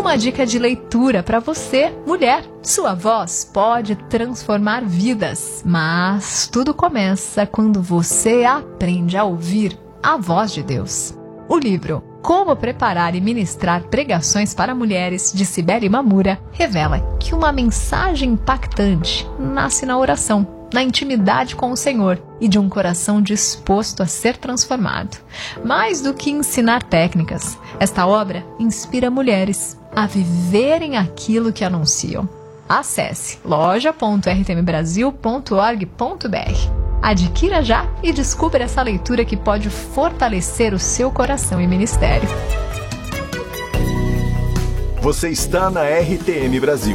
uma dica de leitura para você, mulher. Sua voz pode transformar vidas, mas tudo começa quando você aprende a ouvir a voz de Deus. O livro Como Preparar e Ministrar Pregações para Mulheres, de Cibele Mamura, revela que uma mensagem impactante nasce na oração, na intimidade com o Senhor e de um coração disposto a ser transformado. Mais do que ensinar técnicas, esta obra inspira mulheres a viverem aquilo que anunciam. Acesse loja.rtmbrasil.org.br. Adquira já e descubra essa leitura que pode fortalecer o seu coração e ministério. Você está na RTM Brasil.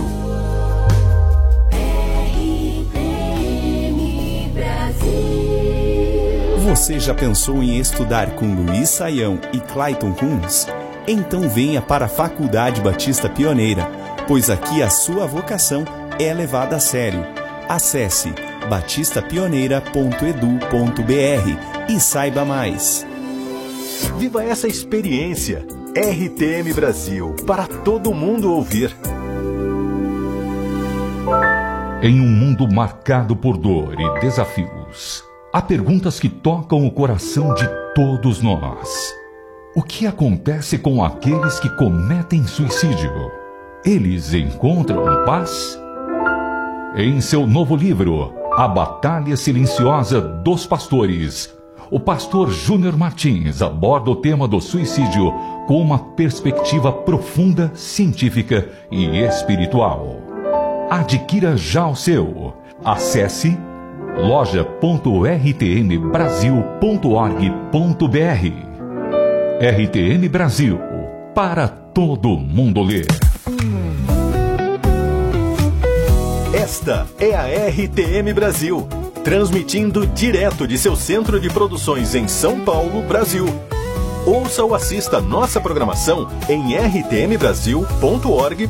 RTM Brasil. Você já pensou em estudar com Luiz Saião e Clayton Kunz? Então venha para a Faculdade Batista Pioneira, pois aqui a sua vocação é levada a sério. Acesse batistapioneira.edu.br e saiba mais. Viva essa experiência. RTM Brasil, para todo mundo ouvir. Em um mundo marcado por dor e desafios, há perguntas que tocam o coração de todos nós. O que acontece com aqueles que cometem suicídio? Eles encontram paz? Em seu novo livro, A Batalha Silenciosa dos Pastores, o pastor Júnior Martins aborda o tema do suicídio com uma perspectiva profunda, científica e espiritual. Adquira já o seu. Acesse loja.rtmbrasil.org.br. RTM Brasil, para todo mundo ler. Esta é a RTM Brasil, transmitindo direto de seu centro de produções em São Paulo, Brasil. Ouça ou assista nossa programação em rtmbrasil.org.br.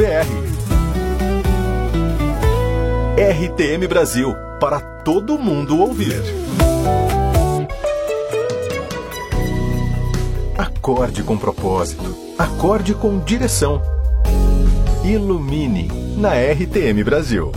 RTM Brasil, para todo mundo ouvir. Acorde com propósito, acorde com direção. Ilumine na RTM Brasil.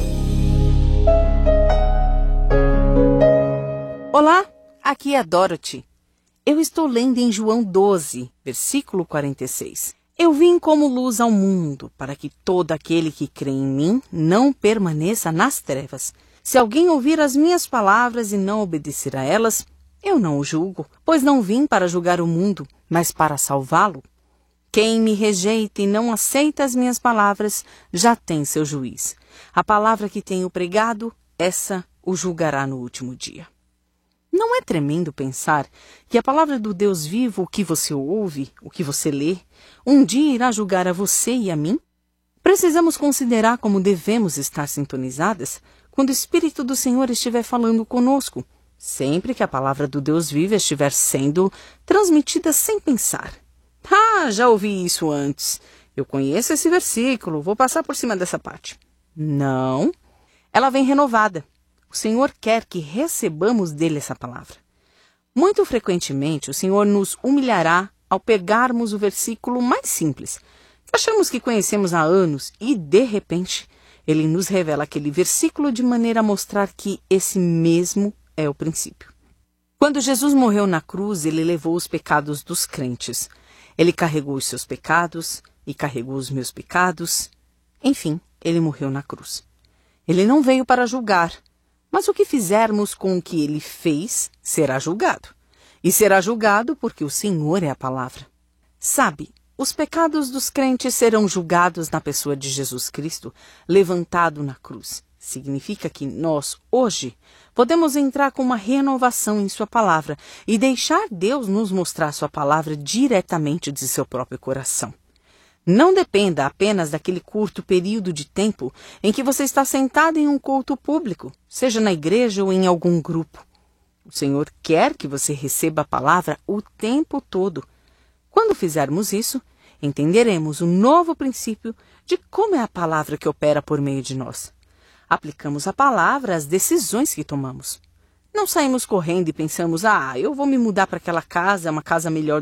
Olá, aqui é a Dorothy. Eu estou lendo em João 12, versículo 46. Eu vim como luz ao mundo, para que todo aquele que crê em mim não permaneça nas trevas. Se alguém ouvir as minhas palavras e não obedecer a elas, eu não o julgo, pois não vim para julgar o mundo, mas para salvá-lo. Quem me rejeita e não aceita as minhas palavras, já tem seu juiz. A palavra que tenho pregado, essa o julgará no último dia. Não é tremendo pensar que a palavra do Deus vivo, o que você ouve, o que você lê, um dia irá julgar a você e a mim? Precisamos considerar como devemos estar sintonizadas quando o Espírito do Senhor estiver falando conosco, sempre que a palavra do Deus vivo estiver sendo transmitida sem pensar. Ah, já ouvi isso antes. Eu conheço esse versículo, vou passar por cima dessa parte. Não, ela vem renovada. O Senhor quer que recebamos dele essa palavra. Muito frequentemente, o Senhor nos humilhará ao pegarmos o versículo mais simples, que achamos que conhecemos há anos, e, de repente, ele nos revela aquele versículo de maneira a mostrar que esse mesmo é o princípio. Quando Jesus morreu na cruz, ele levou os pecados dos crentes. Ele carregou os seus pecados e carregou os meus pecados. Enfim, ele morreu na cruz. Ele não veio para julgar, mas o que fizermos com o que ele fez será julgado. E será julgado porque o Senhor é a palavra. Sabe, os pecados dos crentes serão julgados na pessoa de Jesus Cristo, levantado na cruz. Significa que nós, hoje, podemos entrar com uma renovação em sua palavra e deixar Deus nos mostrar sua palavra diretamente de seu próprio coração. Não dependa apenas daquele curto período de tempo em que você está sentado em um culto público, seja na igreja ou em algum grupo. O Senhor quer que você receba a palavra o tempo todo. Quando fizermos isso, entenderemos o novo princípio de como é a palavra que opera por meio de nós. Aplicamos a palavra às decisões que tomamos. Não saímos correndo e pensamos, eu vou me mudar para aquela casa, uma casa melhor